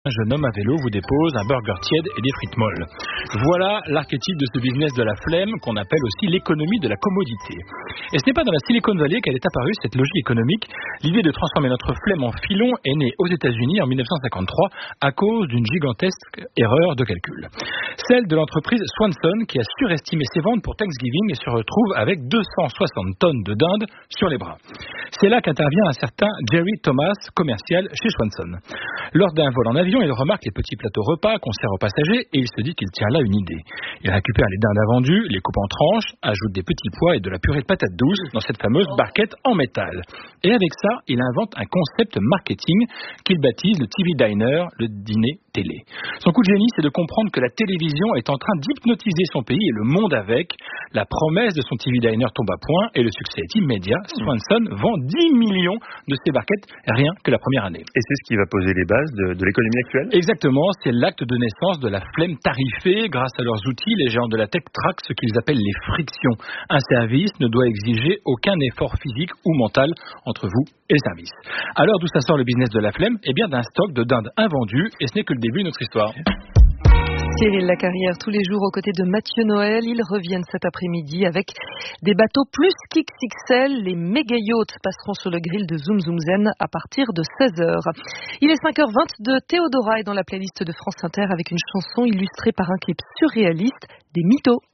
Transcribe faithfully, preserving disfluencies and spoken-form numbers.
Un jeune homme à vélo vous dépose un burger tiède et des frites molles. Voilà l'archétype de ce business de la flemme qu'on appelle aussi l'économie de la commodité. Et ce n'est pas dans la Silicon Valley qu'elle est apparue, cette logique économique. L'idée de transformer notre flemme en filon est née aux États-Unis en dix-neuf cent cinquante-trois à cause d'une gigantesque erreur de calcul. Celle de l'entreprise Swanson qui a surestimé ses ventes pour Thanksgiving et se retrouve avec deux cent soixante tonnes de dinde sur les bras. C'est là qu'intervient un certain Jerry Thomas, commercial chez Swanson. Lors d'un vol en avion, il remarque les petits plateaux repas qu'on sert aux passagers et il se dit qu'il tient là une idée. Il récupère les dindes invendues, les coupe en tranches, ajoute des petits pois et de la purée de patates douces dans cette fameuse barquette en métal. Et avec ça, il invente un concept marketing qu'il baptise le T V Diner, le dîner télé. Son coup de génie, c'est de comprendre que la télévision est en train d'hypnotiser son pays et le monde avec. La promesse de son T V Diner tombe à point et le succès est immédiat. Swanson vend dix millions de ces barquettes rien que la première année. Et c'est ce qui va poser les bases de, de l'économie actuelle ? Exactement, c'est l'acte de naissance de la flemme tarifée. Grâce à leurs outils, les géants de la tech traquent ce qu'ils appellent les frictions. Un service ne doit exiger aucun effort physique ou mental entre vous et le service. Alors d'où ça sort le business de la flemme ? Eh bien d'un stock de dindes invendues, et ce n'est que le début de notre histoire. Cyril Lacarrière, tous les jours aux côtés de Mathieu Noël. Ils reviennent cet après-midi avec des bateaux plus qu'X X L. Les méga yachts passeront sur le grill de Zoom Zoom Zen à partir de seize heures. Il est cinq heures vingt de Théodora est dans la playlist de France Inter avec une chanson illustrée par un clip surréaliste des mythos.